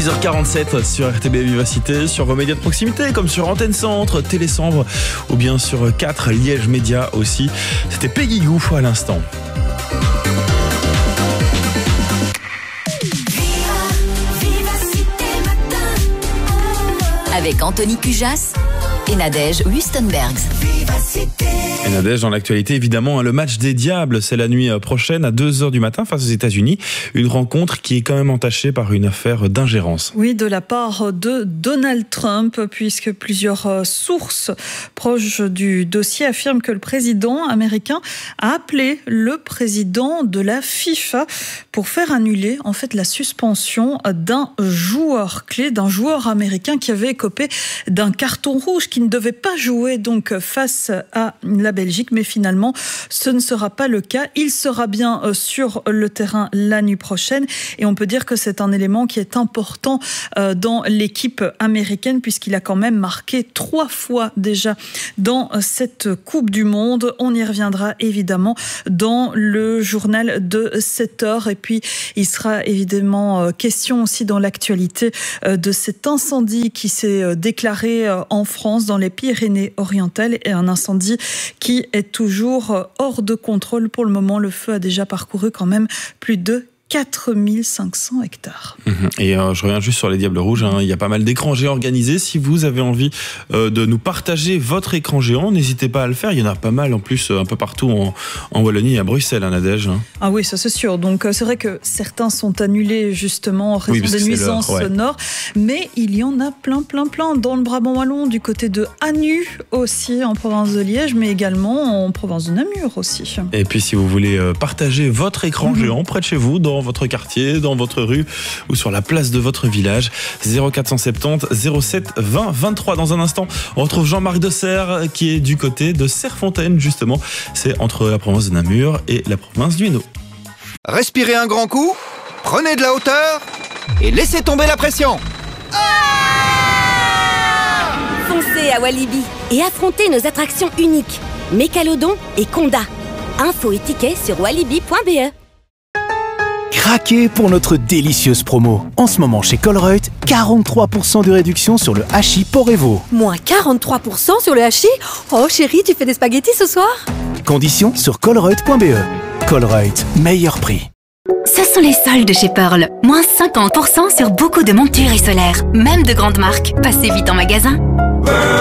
6h47 sur RTB Vivacité, sur vos médias de proximité comme sur Antenne Centre, Télésambre ou bien sur 4 Liège Média aussi. C'était Peggy Gou à l'instant. Avec Anthony Cujas et Nadège Wustenbergs. Et Nadège, dans l'actualité, évidemment, le match des Diables, c'est la nuit prochaine à 2h du matin face aux États-Unis. Une rencontre qui est quand même entachée par une affaire d'ingérence. Oui, de la part de Donald Trump, puisque plusieurs sources proches du dossier affirment que le président américain a appelé le président de la FIFA pour faire annuler en fait la suspension d'un joueur clé, d'un joueur américain qui avait écopé d'un carton rouge, qui ne devait pas jouer donc face à la Belgique, mais finalement ce ne sera pas le cas. Il sera bien sur le terrain la nuit prochaine et on peut dire que c'est un élément qui est important dans l'équipe américaine puisqu'il a quand même marqué 3 fois déjà dans cette Coupe du Monde. On y reviendra évidemment dans le journal de 7h et puis il sera évidemment question aussi dans l'actualité de cet incendie qui s'est déclaré en France dans les Pyrénées-Orientales et un incendie qui est toujours hors de contrôle. Pour le moment, le feu a déjà parcouru quand même plus de 4500 hectares. Et je reviens juste sur les Diables Rouges. Il y a pas mal d'écrans géants organisés. Si vous avez envie de nous partager votre écran géant, n'hésitez pas à le faire. Il y en a pas mal en plus un peu partout en Wallonie et à Bruxelles, Nadège. Ah oui, ça c'est sûr. Donc c'est vrai que certains sont annulés justement en raison des nuisances sonores. Mais il y en a plein dans le Brabant wallon, du côté de Anu aussi, en province de Liège, mais également en province de Namur aussi. Et puis si vous voulez partager votre écran géant près de chez vous, dans votre quartier, dans votre rue ou sur la place de votre village, 0470 07 20 23. Dans un instant, on retrouve Jean-Marc de Serres qui est du côté de Serrefontaine justement. C'est entre la province de Namur et la province du Hainaut. Respirez un grand coup, prenez de la hauteur et laissez tomber la pression. Foncez à Walibi et affrontez nos attractions uniques, Mécalodon et Conda. Infos et tickets sur walibi.be. Craquez pour notre délicieuse promo. En ce moment chez Colruyt, 43% de réduction sur le hachis Porevo. Moins 43% sur le hachis? Oh chérie, tu fais des spaghettis ce soir? Conditions sur colruyt.be. Colruyt, meilleur prix. Ce sont les soldes chez Pearl. Moins 50% sur beaucoup de montures et solaires, même de grandes marques. Passez vite en magasin.